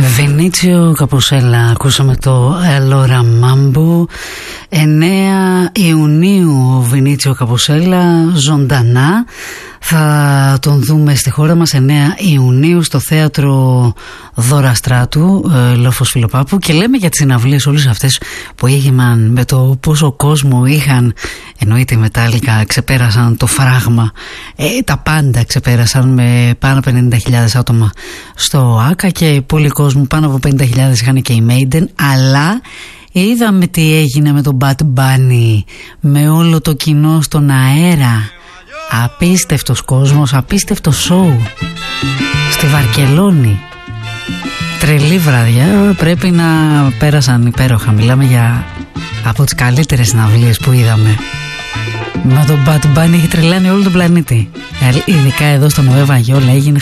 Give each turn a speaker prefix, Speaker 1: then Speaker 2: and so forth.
Speaker 1: Βινίτσιο Καπουσέλα, ακούσαμε το Allora Mambo. 9 Ιουνίου ο Βινίτσιο Καπουσέλα ζωντανά. Θα τον δούμε στη χώρα μας 9 Ιουνίου στο θέατρο Δώρα Στράτου, Λόφος Φιλοπάπου. Και λέμε για τις συναυλίες όλες αυτές που έγιναν, με το πόσο κόσμο είχαν. Εννοείται οι Μετάλλικα ξεπέρασαν το φράγμα, τα πάντα ξεπέρασαν με πάνω από 50.000 άτομα στο ΆΚΑ και πολλοί κόσμο, πάνω από 50.000 είχαν και οι Maiden. Αλλά είδαμε τι έγινε με τον Bad Bunny, με όλο το κοινό στον αέρα. Απίστευτος κόσμος, απίστευτο σοου στη Βαρκελόνη. Τρελή βραδιά, πρέπει να πέρασαν υπέροχα. Μιλάμε για από τις καλύτερες συναυλίες που είδαμε. Με τον Bad Bunny έχει τρελάνει όλο τον πλανήτη. Ειδικά εδώ στο Νοέβα Γιόλα έγινε